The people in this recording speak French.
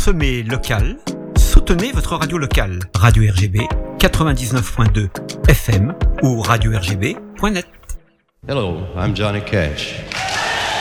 consommez local, soutenez votre radio locale. Radio RGB 99.2 FM ou radio-rgb.net. Hello, I'm Johnny Cash.